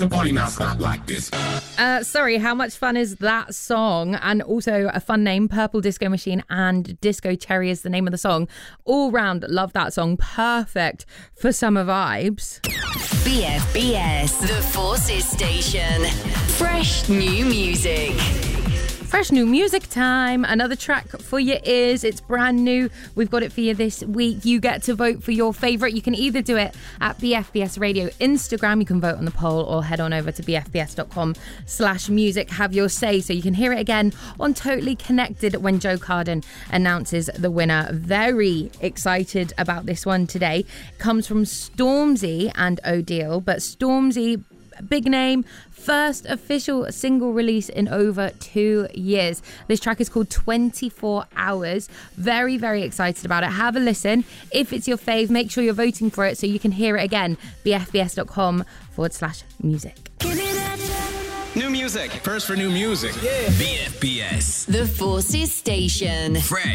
The party now stop like this. Sorry, how much fun is that song? And also a fun name, Purple Disco Machine and Disco Cherry is the name of the song. All round, love that song. Perfect for summer vibes. BFBS, the Forces Station. Fresh new music. Fresh new music time. Another track for your ears. It's brand new. We've got it for you this week. You get to vote for your favourite. You can either do it at BFBS Radio Instagram. You can vote on the poll or head on over to bfbs.com/music. Have your say so you can hear it again on Totally Connected when Joe Carden announces the winner. Very excited about this one today. It comes from Stormzy and Odile, but Stormzy, big name, first official single release in over 2 years. This track is called 24 Hours. Very, very excited about it. Have a listen. If it's your fave, make sure you're voting for it so you can hear it again. bfbs.com/music. New music. First for new music. Yeah. BFBS. The Forces Station. Fresh.